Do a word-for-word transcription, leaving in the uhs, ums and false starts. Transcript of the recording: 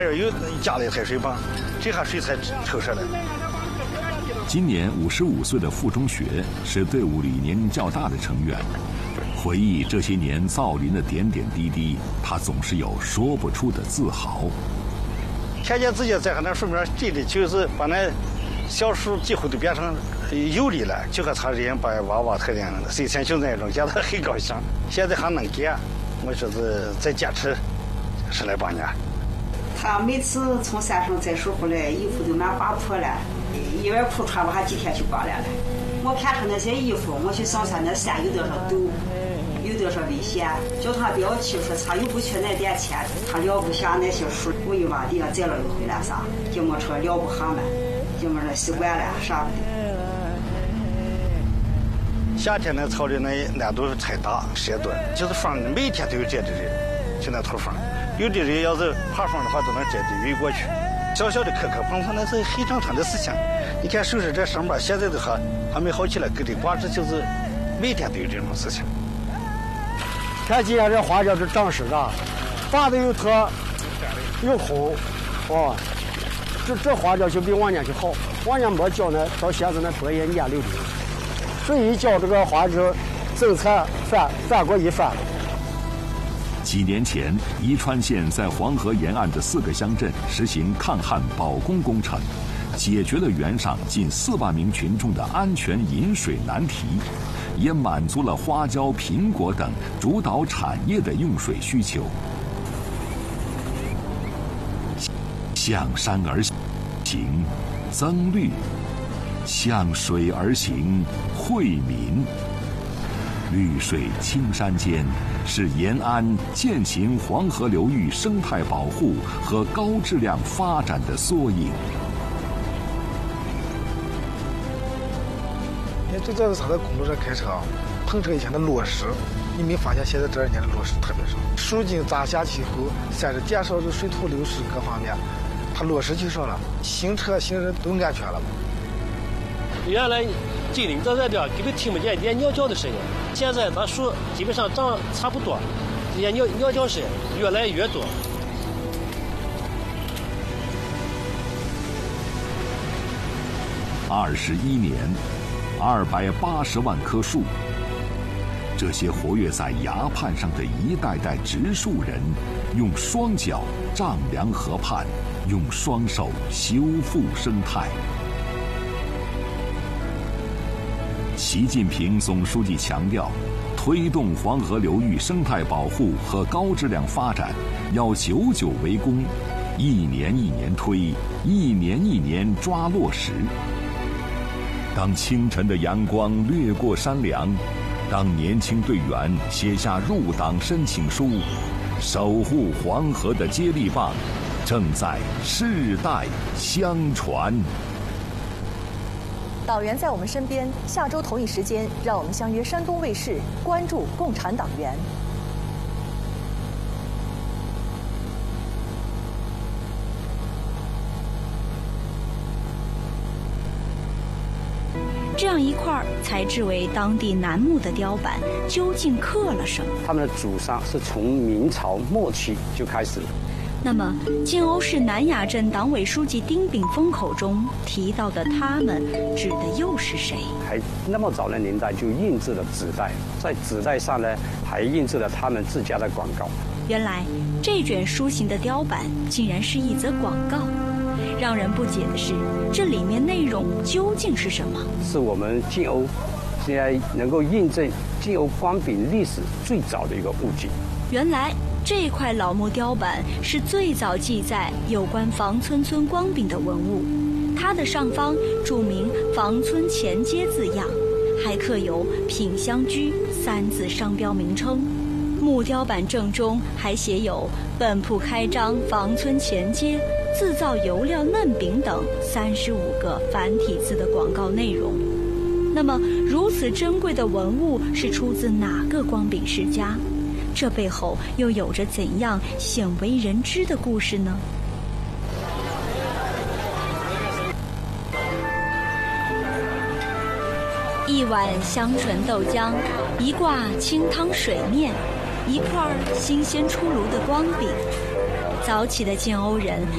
有加了海水泵，这下水才抽上来。 今年五十五岁的傅中学是队伍里年龄较大的成员，回忆这些年造林的点点滴滴，他总是有说不出的自豪。 看见自己在那树面这里，就是把那小树几乎都变成有理了，就和他人把娃娃特点以前就那种，觉得很高兴。现在还能干，我说是再坚持十来八年。 他每次从山上再收回来，衣服都蛮划破了，一外裤穿不下几天就光了了。我看他那些衣服，我去上山那山有多少陡，有多少危险，叫他不要去，说他又不缺那点钱，他撂不下那些树，我又往地上栽了又回来啥，就没说撂不下嘛，就没说习惯了啥不的。 夏天那草里那那都是太大山多，就是风每天都有这的人，就那头风。有的人要是怕风的话，都能摘的围过去。小小的磕磕碰碰，那是很正常的事情。你看，收拾这上班，现在都还还没好起来，给的挂着就是每天都有这种事情。 看今天这花椒这长势啊，发的又特又红，哦，这这花椒就比往年就好。往年没浇呢，到现在那多也蔫溜溜。所以一浇这个花椒，政策反反过一反。 几年前，宜川县在黄河沿岸的四个乡镇实行抗旱保供工程，解决了原上近四万名群众的安全饮水难题，也满足了花椒、苹果等主导产业的用水需求。向山而行，增绿；向水而行，惠民。绿水青山间，是延安践行黄河流域生态保护和高质量发展的缩影。 你最早是他在公路上开车，碰车以前的落石，你没发现现在这二年的落石特别少。树茎扎下去后，三是减少这水土流失各方面，它落石就少了，行车行人都安全了。 原来这里到这边根本听不见连鸟叫的声音，现在它树基本上长差不多，这些鸟鸟叫声越来越多。 二十一年，二百八十万棵树。这些活跃在崖畔上的一代代植树人，用双脚丈量河畔，用双手修复生态。习近平总书记强调，推动黄河流域生态保护和高质量发展，要久久为功，一年一年推，一年一年抓落实。当清晨的阳光掠过山梁，当年轻队员写下入党申请书，守护黄河的接力棒正在世代相传。 党员在我们身边，下周同一时间，让我们相约山东卫视，关注共产党员。 这样一块材质为当地楠木的雕板，究竟刻了什么？ 他们的祖上是从明朝末期就开始了。 那么，晋瓯市南雅镇党委书记丁炳峰口中提到的他们，指的又是谁？ 还那么早的年代就印制了纸袋，在纸袋上呢，还印制了他们自家的广告。 原来，这卷书形的雕板竟然是一则广告。让人不解的是，这里面内容究竟是什么？ 是我们晋瓯现在能够印证晋瓯光饼历史最早的一个物件。 原来这块老木雕板是最早记载有关房村村光饼的文物，它的上方注明房村前街字样，还刻有品香居三字商标名称。木雕板正中还写有本铺开张房村前街自造油料嫩饼等三十五个繁体字的广告内容。那么如此珍贵的文物是出自哪个光饼世家？这背后又有着怎样鲜为人知的故事呢？一碗香醇豆浆，一挂清汤水面，一块新鲜出炉的光饼。早起的晋瓯人